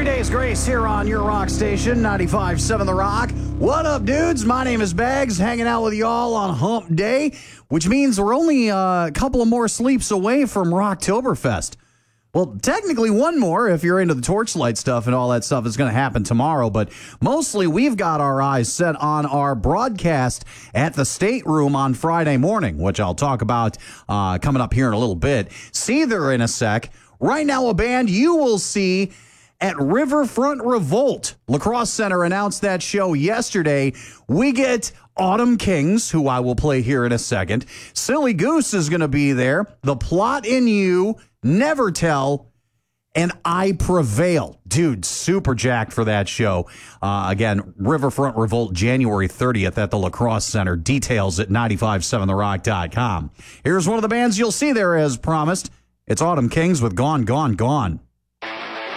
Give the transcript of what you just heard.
3 Days Grace here on your rock station, 95.7 The Rock. What up, dudes? My name is Bags, hanging out with y'all on Hump Day, which means we're only a couple of more sleeps away from Rocktoberfest. Well, technically one more if you're into the Torchlight stuff and all that stuff is going to happen tomorrow, but mostly we've got our eyes set on our broadcast at the State Room on Friday morning, which I'll talk about coming up here in a little bit. Seether in a sec. Right now, a band you will see at Riverfront Revolt. La Crosse Center announced that show yesterday. We get Autumn Kings, who I will play here in a second. Silly Goose is going to be there. The Plot in You, Never Tell, and I Prevail. Dude, super jacked for that show. Again, Riverfront Revolt, January 30th at the La Crosse Center. Details at 957therock.com. Here's one of the bands you'll see there as promised. It's Autumn Kings with Gone, Gone, Gone.